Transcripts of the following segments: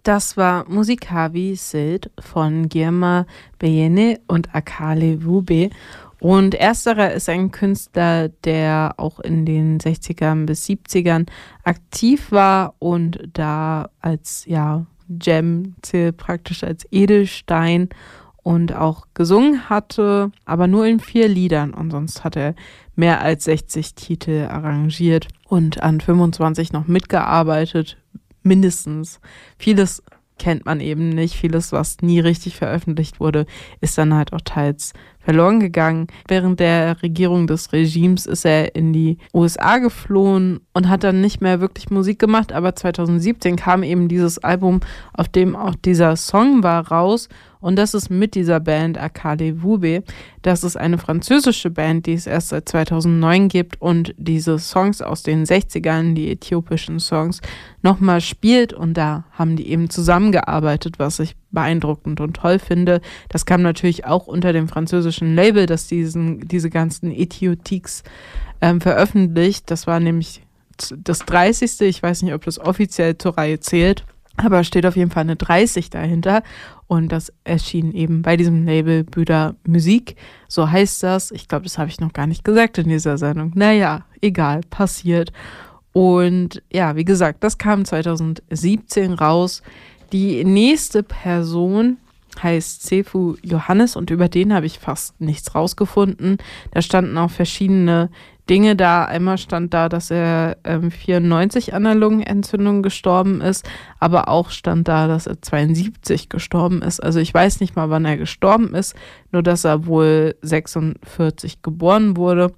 Das war Musikavi Sid von Girma Beyene und Akale Wube. Und ersterer ist ein Künstler, der auch in den 60ern bis 70ern aktiv war und da als Gem zählt praktisch als Edelstein und auch gesungen hatte, aber nur in 4 Liedern und sonst hat er mehr als 60 Titel arrangiert und an 25 noch mitgearbeitet, mindestens. Vieles kennt man eben nicht, vieles, was nie richtig veröffentlicht wurde, ist dann halt auch teils verloren gegangen. Während der Regierung des Regimes ist er in die USA geflohen und hat dann nicht mehr wirklich Musik gemacht, aber 2017 kam eben dieses Album, auf dem auch dieser Song war, raus und das ist mit dieser Band Akale Wube. Das ist eine französische Band, die es erst seit 2009 gibt und diese Songs aus den 60ern, die äthiopischen Songs, nochmal spielt und da haben die eben zusammengearbeitet, was ich beeindruckend und toll finde. Das kam natürlich auch unter dem französischen Label, das diese ganzen Äthiotiques veröffentlicht. Das war nämlich das 30. Ich weiß nicht, ob das offiziell zur Reihe zählt, aber steht auf jeden Fall eine 30 dahinter. Und das erschien eben bei diesem Label Büder Musik. So heißt das. Ich glaube, das habe ich noch gar nicht gesagt in dieser Sendung. Naja, egal, passiert. Und ja, wie gesagt, das kam 2017 raus. Die nächste Person heißt Sefu Johannes und über den habe ich fast nichts rausgefunden. Da standen auch verschiedene Dinge da. Einmal stand da, dass er 94 an einer Lungenentzündung gestorben ist, aber auch stand da, dass er 72 gestorben ist. Also ich weiß nicht mal, wann er gestorben ist, nur dass er wohl 46 geboren wurde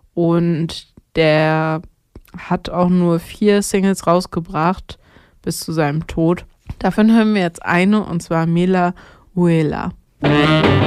und der hat auch nur 4 Singles rausgebracht bis zu seinem Tod. Davon hören wir jetzt eine und zwar Mela Uela.